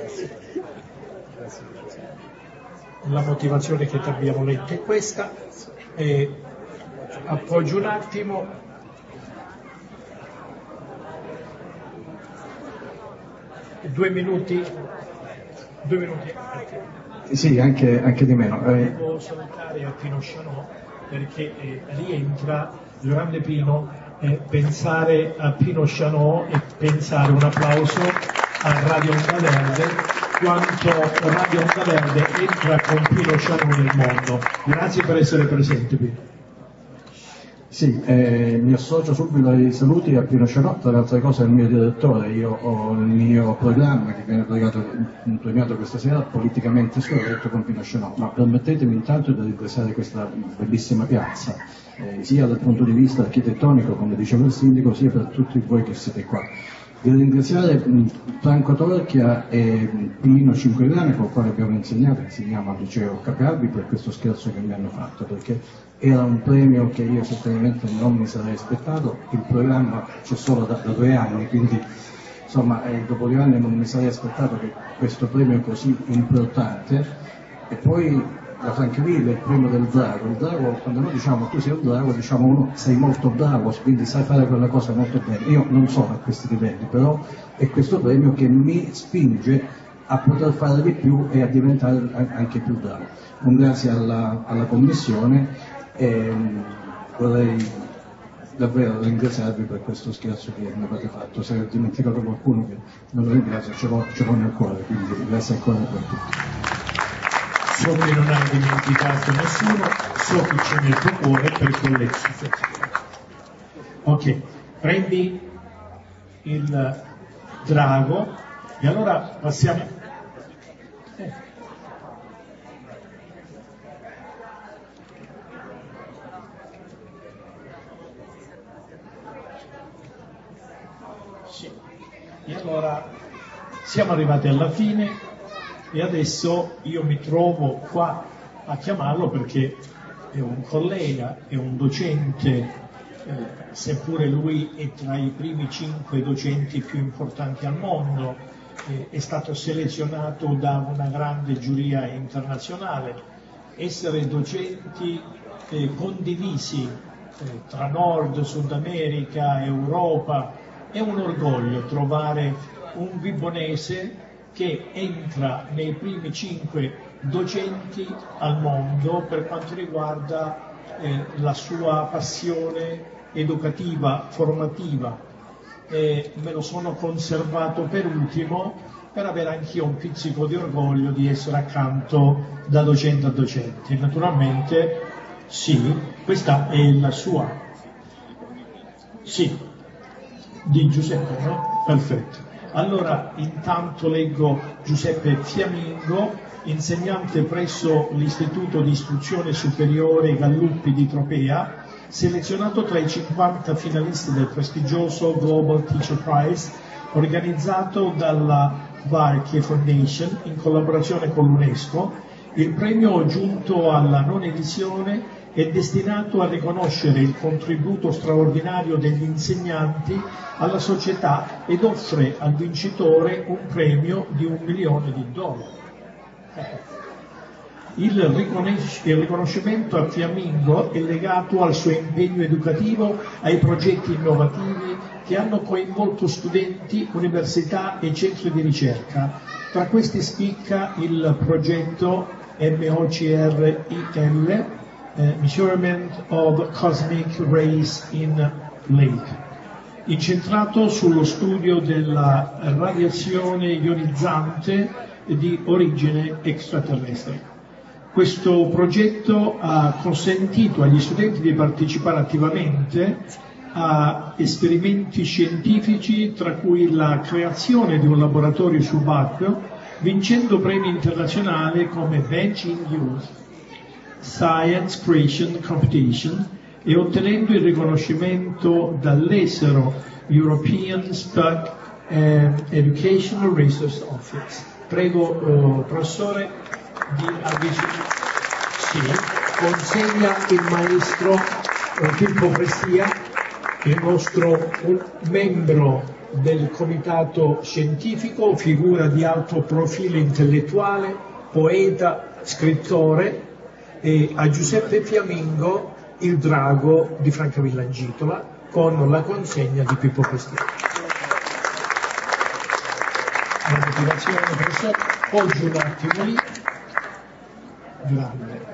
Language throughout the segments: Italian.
La motivazione che ti abbiamo letto è questa. Appoggio un attimo. Due minuti. Sì, anche di meno. Devo salutare a Pino Chanot perché rientra il grande Pino, pensare a Pino Chanot e pensare un applauso a Radio Onda Verde, quanto Radio Onda Verde entra con Pino Chanot nel mondo. Grazie per essere presente, Pino. Sì, mi associo subito ai saluti a Pino Chanot, tra le altre cose è il mio direttore. Io ho il mio programma che viene premiato questa sera, Politicamente Scorretto, con Pino Chanot, ma permettetemi intanto di ringraziare questa bellissima piazza, sia dal punto di vista architettonico, come diceva il sindaco, sia per tutti voi che siete qua. Di ringraziare Franco Torchia e Pino Cinquegrani, con il quale insegniamo al liceo Capialbi, per questo scherzo che mi hanno fatto, perché era un premio che io sinceramente non mi sarei aspettato. Il programma c'è solo da 2 anni, quindi insomma dopo 2 anni non mi sarei aspettato che questo premio così importante. E poi la Francavilla, il premio del Drago. Il Drago, quando noi diciamo tu sei un Drago, diciamo uno sei molto bravo, quindi sai fare quella cosa molto bene. Io non sono a questi livelli, però è questo premio che mi spinge a poter fare di più e a diventare anche più bravo. Un grazie alla Commissione e vorrei davvero ringraziarvi per questo scherzo che mi avete fatto. Se ho dimenticato qualcuno che non lo ringrazio, ce l'ho nel cuore, quindi grazie ancora per tutto. So che non hai dimenticato nessuno, so che c'è nel tuo cuore per collezione. Ok, prendi il drago e allora passiamo. Sì. E allora siamo arrivati alla fine. E adesso io mi trovo qua a chiamarlo perché è un collega, è un docente, seppure lui è tra i primi 5 docenti più importanti al mondo, è stato selezionato da una grande giuria internazionale. Essere docenti condivisi tra Nord, Sud America, Europa, è un orgoglio trovare un vibonese che entra nei primi 5 docenti al mondo per quanto riguarda la sua passione educativa, formativa. Me lo sono conservato per ultimo per avere anch'io un pizzico di orgoglio di essere accanto da docente a docente. Naturalmente sì, questa è la sua. Sì, di Giuseppe, no? Perfetto. Allora, intanto leggo Giuseppe Fiamingo, insegnante presso l'Istituto di Istruzione Superiore Galluppi di Tropea, selezionato tra i 50 finalisti del prestigioso Global Teacher Prize, organizzato dalla Varkey Foundation in collaborazione con l'UNESCO. Il premio, giunto alla 9ª edizione, è destinato a riconoscere il contributo straordinario degli insegnanti alla società ed offre al vincitore un premio di $1 milione. Il riconoscimento a Fiammingo è legato al suo impegno educativo, ai progetti innovativi che hanno coinvolto studenti, università e centri di ricerca. Tra questi spicca il progetto MOCRIL, Measurement of Cosmic Rays in Lake, incentrato sullo studio della radiazione ionizzante di origine extraterrestre. Questo progetto ha consentito agli studenti di partecipare attivamente a esperimenti scientifici, tra cui la creazione di un laboratorio subacqueo, vincendo premi internazionali come Bench in Youth Science Creation Competition e ottenendo il riconoscimento dall'ESERO, European Stuck Educational Research Office. Prego, professore, di avvicinare. Sì, consegna il maestro Filippo Prestia il nostro membro del comitato scientifico, figura di alto profilo intellettuale, poeta, scrittore, e a Giuseppe Fiamingo il drago di Francavilla Angitola con la consegna di Pippo Prestiani. La motivazione, professore, oggi un attimo lì, grande.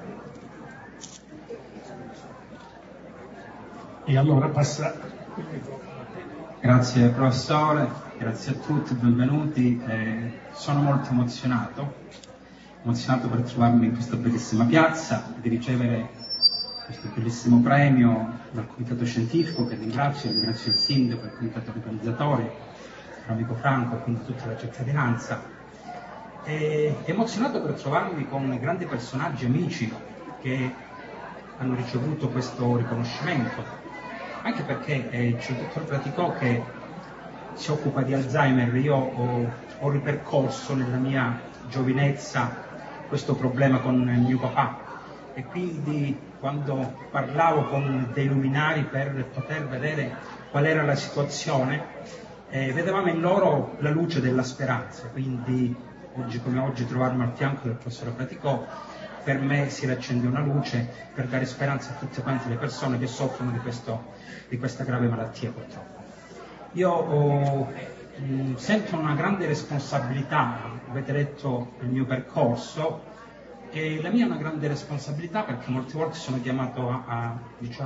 E allora passa il microfono. Grazie professore, grazie a tutti, benvenuti. Sono molto emozionato per trovarmi in questa bellissima piazza, di ricevere questo bellissimo premio dal comitato scientifico, che ringrazio il sindaco, il comitato organizzatore, l'amico Franco e quindi tutta la cittadinanza. Emozionato per trovarmi con grandi personaggi amici che hanno ricevuto questo riconoscimento. Anche perché c'è il dottor Praticò che si occupa di Alzheimer. Io ho ripercorso nella mia giovinezza questo problema con mio papà, e quindi quando parlavo con dei luminari per poter vedere qual era la situazione, vedevamo in loro la luce della speranza. Quindi oggi come oggi trovarmi al fianco del professore Praticò, per me si riaccende una luce per dare speranza a tutte quante le persone che soffrono di questa grave malattia, purtroppo. Io sento una grande responsabilità, avete letto il mio percorso, e la mia è una grande responsabilità perché molte volte sono chiamato a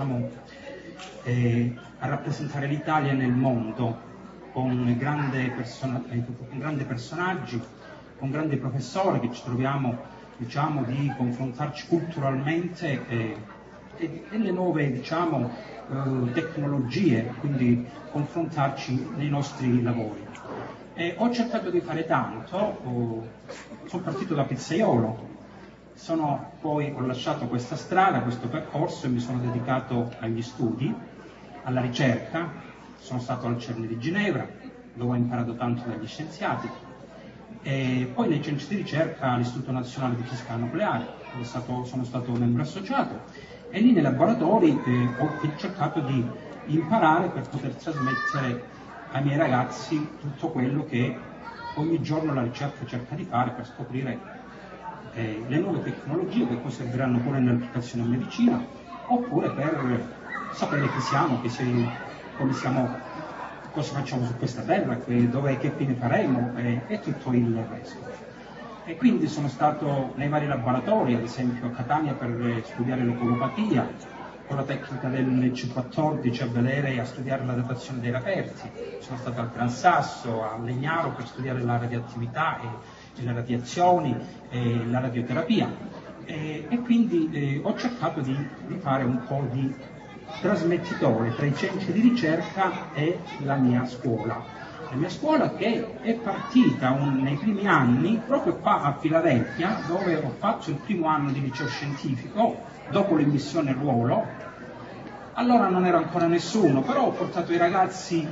rappresentare l'Italia nel mondo con grandi personaggi, con grandi professori che ci troviamo di confrontarci culturalmente e le nuove tecnologie, quindi confrontarci nei nostri lavori. Ho cercato di fare tanto, sono partito da pizzaiolo, poi ho lasciato questa strada, questo percorso, e mi sono dedicato agli studi, alla ricerca. Sono stato al CERN di Ginevra, dove ho imparato tanto dagli scienziati, e poi nei centri di ricerca all'Istituto Nazionale di Fisica Nucleare, dove sono stato membro associato, e lì nei laboratori ho cercato di imparare per poter trasmettere ai miei ragazzi tutto quello che ogni giorno la ricerca cerca di fare per scoprire le nuove tecnologie che poi serviranno pure nell'applicazione in medicina, oppure per sapere chi siamo, come siamo, cosa facciamo su questa terra, che fine faremo e tutto il resto. E quindi sono stato nei vari laboratori, ad esempio a Catania per studiare l'oculopatia, con la tecnica del C14 a vedere e a studiare la datazione dei reperti. Sono stato al Gran Sasso, a Legnaro per studiare la radioattività e le radiazioni e la radioterapia. E quindi ho cercato di fare un po' di trasmettitore tra i centri di ricerca e la mia scuola. La mia scuola che è partita nei primi anni proprio qua a Filadelfia, dove ho fatto il primo anno di liceo scientifico dopo l'immissione al ruolo. Allora non ero ancora nessuno, però ho portato i ragazzi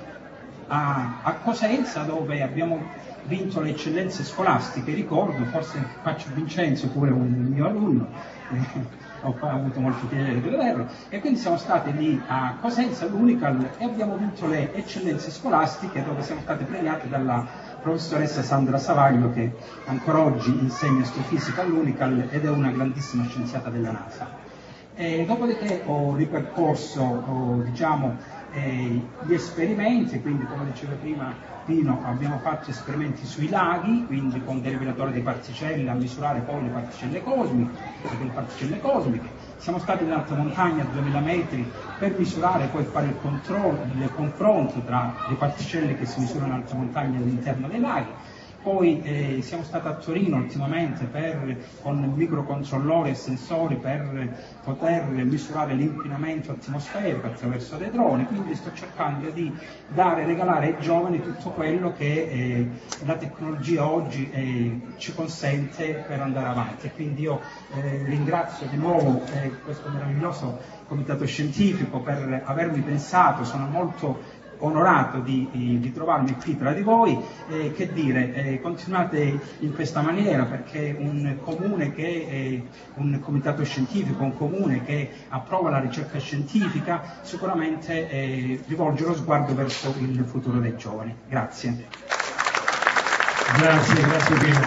a Cosenza, dove abbiamo vinto le eccellenze scolastiche. Ricordo, forse faccio Vincenzo, pure un mio alunno, ho avuto molto piacere di vederlo, e quindi siamo stati lì a Cosenza all'Unical e abbiamo vinto le eccellenze scolastiche, dove siamo stati premiati dalla professoressa Sandra Savaglio, che ancora oggi insegna astrofisica all'Unical ed è una grandissima scienziata della NASA. Dopodiché ho ripercorso gli esperimenti, quindi come diceva prima Pino, abbiamo fatto esperimenti sui laghi, quindi con dei rivelatori di particelle a misurare poi le particelle cosmiche. Siamo stati in alta montagna a 2000 metri per misurare e poi fare il confronto tra le particelle che si misurano in alta montagna all'interno dei laghi. Poi siamo stati a Torino ultimamente con microcontrollori e sensori per poter misurare l'inquinamento atmosferico attraverso dei droni, quindi sto cercando di regalare ai giovani tutto quello che la tecnologia oggi ci consente per andare avanti. E quindi io ringrazio di nuovo questo meraviglioso comitato scientifico per avermi pensato. Sono molto onorato di trovarmi qui tra di voi, che dire, continuate in questa maniera, perché un comune che è un comitato scientifico, un comune che approva la ricerca scientifica, sicuramente rivolge lo sguardo verso il futuro dei giovani. Grazie. Grazie Pino.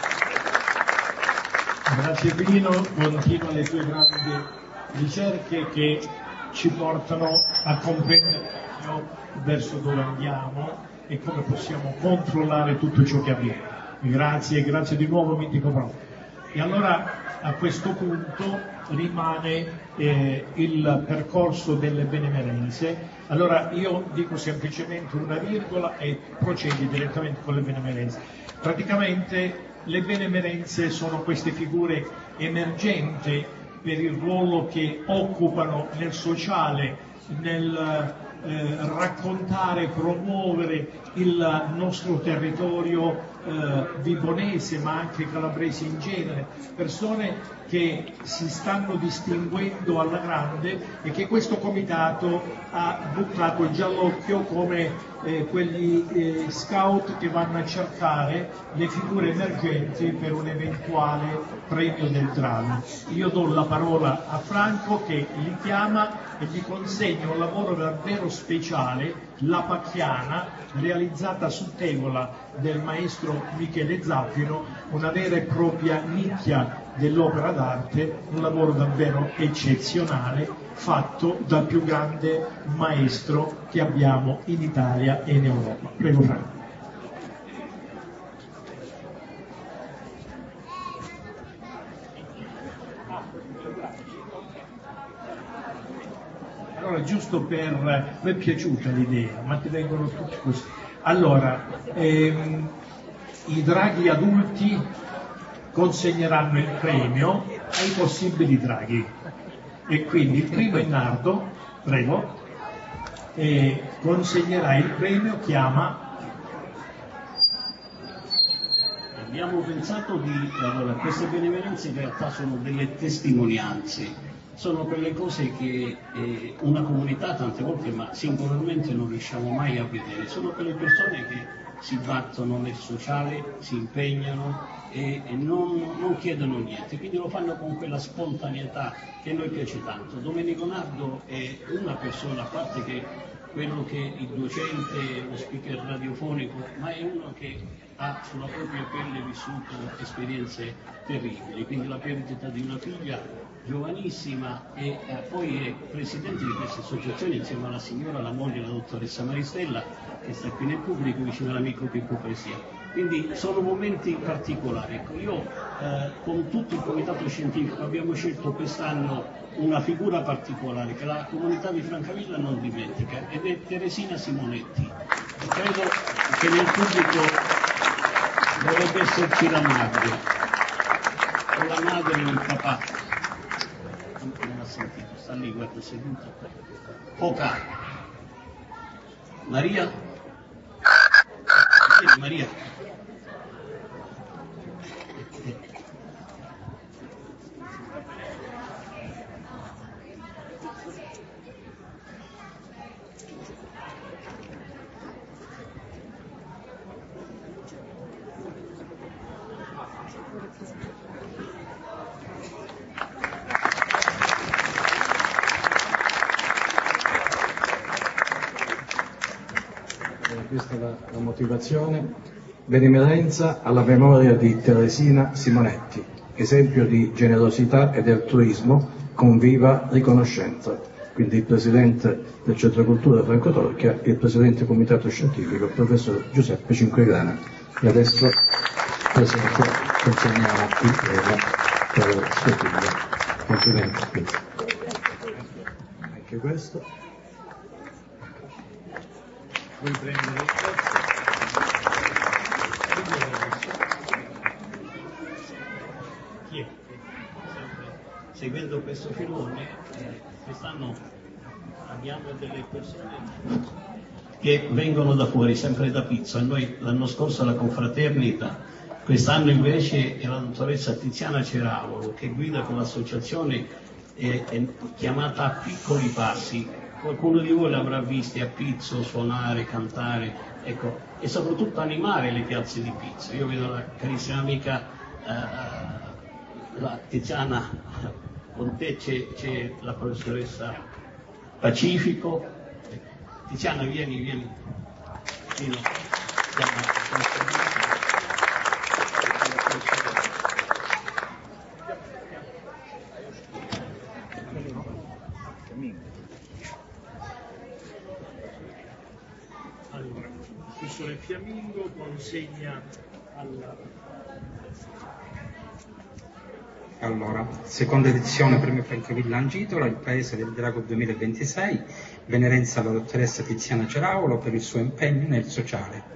Grazie Pino, continua le tue grandi ricerche che ci portano a comprendere verso dove andiamo e come possiamo controllare tutto ciò che avviene. Grazie di nuovo, mi dico proprio. E allora a questo punto rimane il percorso delle benemerenze. Allora io dico semplicemente una virgola e procedi direttamente con le benemerenze. Praticamente le benemerenze sono queste figure emergenti per il ruolo che occupano nel sociale, nel raccontare, promuovere il nostro territorio vibonese ma anche calabrese in genere, persone che si stanno distinguendo alla grande e che questo comitato ha buttato già all'occhio come quegli scout che vanno a cercare le figure emergenti per un eventuale premio del Trano. Io do la parola a Franco che li chiama e gli consegna un lavoro davvero speciale, La Pacchiana, realizzata su tegola del maestro Michele Zaffiro, una vera e propria nicchia dell'opera d'arte, un lavoro davvero eccezionale fatto dal più grande maestro che abbiamo in Italia e in Europa. Prego Franco. Allora, giusto per... mi è piaciuta l'idea, ma ti vengono tutti così. Allora, i draghi adulti consegneranno il premio ai possibili draghi. E quindi il primo è Nardo, prego, e consegnerà il premio, chiama... Abbiamo pensato di... Allora, queste benemerenze in realtà sono delle testimonianze. Sono quelle cose che una comunità tante volte, ma singolarmente, non riusciamo mai a vedere. Sono quelle persone che si battono nel sociale, si impegnano e non chiedono niente, quindi lo fanno con quella spontaneità che a noi piace tanto. Domenico Nardo è una persona, a parte che quello che il docente, lo speaker radiofonico, ma è uno che ha sulla propria pelle vissuto esperienze terribili, quindi la perdita di una figlia giovanissima e poi è presidente di questa associazione insieme alla signora, la moglie, la dottoressa Maristella, che sta qui nel pubblico vicino all'amico Pippo Presia. Quindi sono momenti particolari. Ecco, io con tutto il comitato scientifico abbiamo scelto quest'anno una figura particolare che la comunità di Francavilla non dimentica, ed è Teresina Simonetti. E credo che nel pubblico dovrebbe esserci la madre, o la madre o il papà. Non ha sentito, sta lì, guarda, seduto. Oca. Maria? Maria. Questa è la motivazione. Benemerenza alla memoria di Teresina Simonetti, esempio di generosità ed altruismo con viva riconoscenza. Quindi il presidente del Centro Cultura Franco Torchia e il presidente del comitato scientifico, il professor Giuseppe Cinquegrana. E adesso consegniamo il premio per suo figlio. Complimenti. Anche questo. Vuoi prendere? Chi è? Seguendo questo filone, quest'anno abbiamo delle persone che vengono da fuori, sempre da Pizzo. Noi l'anno scorso la confraternita, quest'anno invece è la dottoressa Tiziana Ceravolo, che guida con l'associazione è chiamata A Piccoli Passi, qualcuno di voi l'avrà visti a Pizzo suonare, cantare, ecco, e soprattutto animare le piazze di Pizzo. Io vedo la carissima amica la Tiziana, con te c'è la professoressa Pacifico. Tiziana, vieni. Allora, il professore Fiammingo consegna Allora, seconda edizione Premio Francavilla Angitola, il Paese del Drago 2026, benerenza alla dottoressa Tiziana Ceraulo per il suo impegno nel sociale.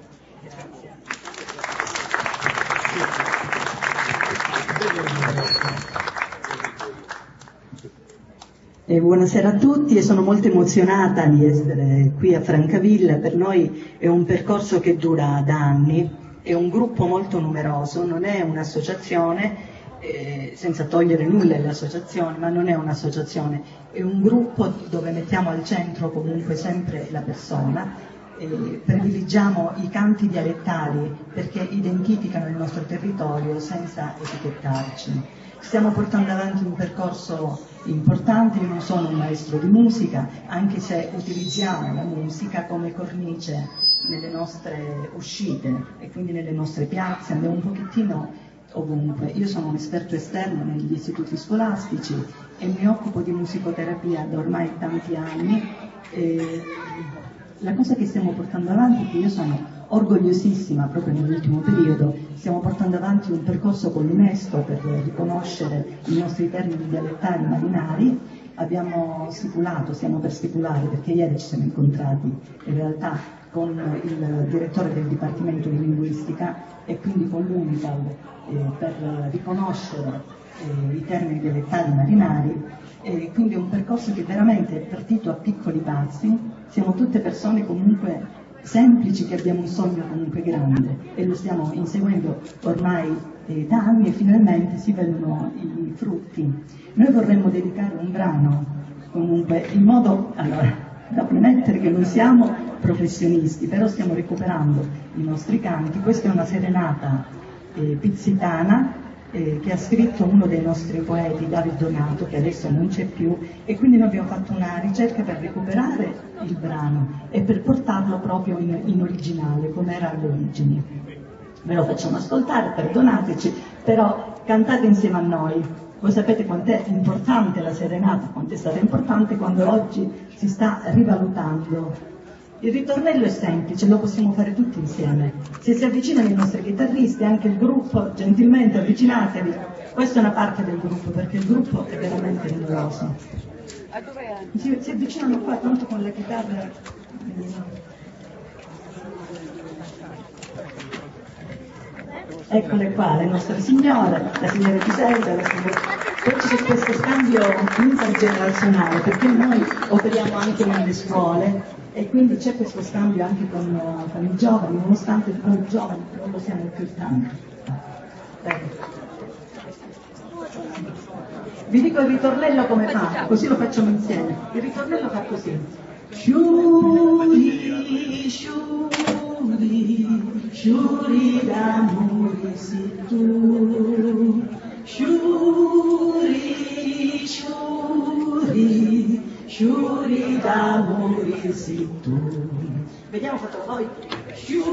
Buonasera a tutti, e sono molto emozionata di essere qui a Francavilla. Per noi è un percorso che dura da anni, è un gruppo molto numeroso, non è un'associazione, senza togliere nulla all'associazione, ma non è un'associazione, è un gruppo dove mettiamo al centro comunque sempre la persona. Privilegiamo i canti dialettali perché identificano il nostro territorio senza etichettarci. Stiamo portando avanti un percorso importante. Io non sono un maestro di musica, anche se utilizziamo la musica come cornice nelle nostre uscite e quindi nelle nostre piazze, andiamo un pochettino ovunque. Io sono un esperto esterno negli istituti scolastici e mi occupo di musicoterapia da ormai tanti anni. La cosa che stiamo portando avanti è che io sono orgogliosissima, proprio nell'ultimo periodo, stiamo portando avanti un percorso con l'UNESCO per riconoscere i nostri termini dialettali marinari. Abbiamo stipulato, stiamo per stipulare, perché ieri ci siamo incontrati in realtà con il direttore del Dipartimento di Linguistica e quindi con l'UNITAL per riconoscere i termini dialettali marinari. Quindi è un percorso che veramente è partito a piccoli passi. Siamo tutte persone comunque semplici che abbiamo un sogno comunque grande e lo stiamo inseguendo ormai da anni e finalmente si vedono i frutti. Noi vorremmo dedicare un brano comunque in modo, allora, da premettere che non siamo professionisti, però stiamo recuperando i nostri canti. Questa è una serenata pizzitana che ha scritto uno dei nostri poeti, David Donato, che adesso non c'è più, e quindi noi abbiamo fatto una ricerca per recuperare il brano e per portarlo proprio in originale, come era alle origini. Ve lo facciamo ascoltare, perdonateci, però cantate insieme a noi. Voi sapete quant'è importante la serenata, quanto è stata importante quando oggi si sta rivalutando. Il ritornello è semplice, lo possiamo fare tutti insieme. Se si avvicinano i nostri chitarristi, anche il gruppo, gentilmente avvicinatevi. Questa è una parte del gruppo, perché il gruppo è veramente numeroso. Si avvicinano qua, tanto con la chitarra. Eccole qua, le nostre signore, la signora Giselda, la signora... Poi c'è questo scambio intergenerazionale, perché noi operiamo anche nelle scuole e quindi c'è questo scambio anche con i giovani, nonostante noi giovani non lo siamo più tanto. Vi dico il ritornello come fa, così lo facciamo insieme. Il ritornello fa così. Shuri, shuri, shuri d'amore si tu. Shuri, shuri, shuri d'amore si tu. Vediamo, fatelo voi.